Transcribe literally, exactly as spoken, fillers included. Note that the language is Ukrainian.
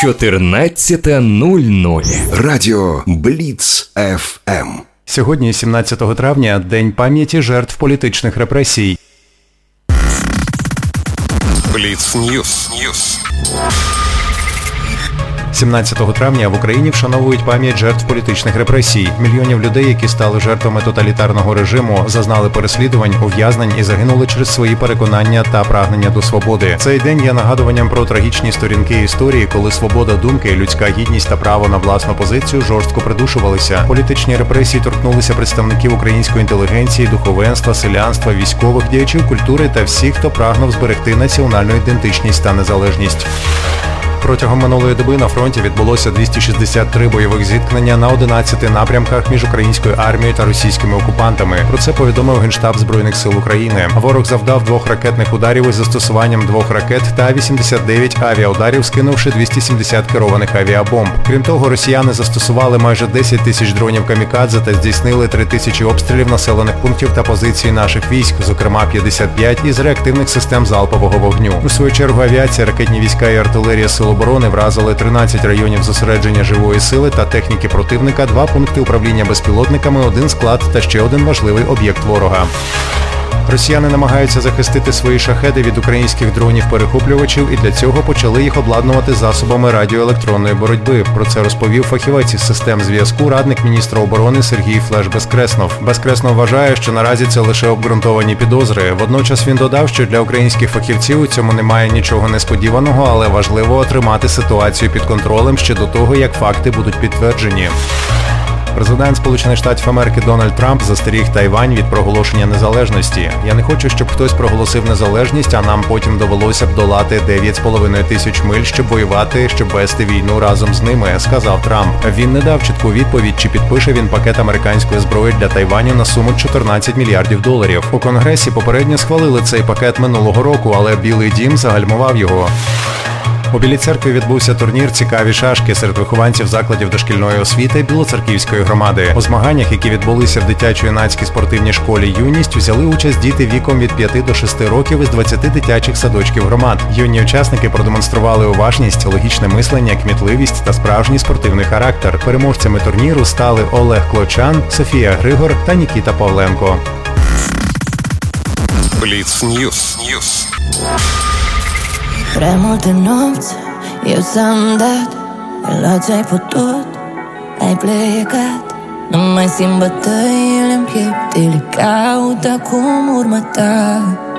чотирнадцята нуль нуль. Радіо Бліц еф ем. Сьогодні, сімнадцятого травня, День пам'яті жертв політичних репресій. Бліц Ньюс. сімнадцятого травня в Україні вшановують пам'ять жертв політичних репресій. Мільйонів людей, які стали жертвами тоталітарного режиму, зазнали переслідувань, ув'язнень і загинули через свої переконання та прагнення до свободи. Цей день є нагадуванням про трагічні сторінки історії, коли свобода думки, людська гідність та право на власну позицію жорстко придушувалися. Політичні репресії торкнулися представників української інтелігенції, духовенства, селянства, військових, діячів культури та всіх, хто прагнув зберегти національну ідентичність та незалежність. Протягом минулої доби на фронті відбулося двісті шістдесят три бойових зіткнення на одинадцяти напрямках між українською армією та російськими окупантами. Про це повідомив Генштаб Збройних сил України. Ворог завдав двох ракетних ударів із застосуванням двох ракет та вісімдесят дев'ять авіаударів, скинувши двісті сімдесят керованих авіабомб. Крім того, росіяни застосували майже десять тисяч дронів камікадзе та здійснили три тисячі обстрілів населених пунктів та позицій наших військ, зокрема п'ятдесят п'ять із реактивних систем залпового вогню. У свою чергу авіація, ракетні війська і артилерія сил оборони вразили тринадцять районів зосередження живої сили та техніки противника, два пункти управління безпілотниками, один склад та ще один важливий об'єкт ворога. Росіяни намагаються захистити свої шахеди від українських дронів-перехоплювачів і для цього почали їх обладнувати засобами радіоелектронної боротьби. Про це розповів фахівець із систем зв'язку, радник міністра оборони Сергій Флеш Безкреснов. Безкреснов вважає, що наразі це лише обґрунтовані підозри. Водночас він додав, що для українських фахівців у цьому немає нічого несподіваного, але важливо тримати ситуацію під контролем ще до того, як факти будуть підтверджені. Президент Сполучених Штатів Америки Дональд Трамп застеріг Тайвань від проголошення незалежності. «Я не хочу, щоб хтось проголосив незалежність, а нам потім довелося б долати дев'ять з половиною тисяч миль, щоб воювати, щоб вести війну разом з ними», – сказав Трамп. Він не дав чітку відповідь, чи підпише він пакет американської зброї для Тайваню на суму чотирнадцять мільярдів доларів. У Конгресі попередньо схвалили цей пакет минулого року, але Білий дім загальмував його. У Білій церкві відбувся турнір «Цікаві шашки» серед вихованців закладів дошкільної освіти Білоцерківської громади. У змаганнях, які відбулися в дитячо-юнацькій спортивній школі «Юність», взяли участь діти віком від п'яти до шести років із двадцяти дитячих садочків громад. Юні учасники продемонстрували уважність, логічне мислення, кмітливість та справжній спортивний характер. Переможцями турніру стали Олег Клочан, Софія Григор та Нікіта Павленко. Бліц Ньюс. Prea multe nopți eu ți-am dat, la ți-ai putut, ai plecat. Nu mai simt bătăile în piept, ele caută acum urmă ta.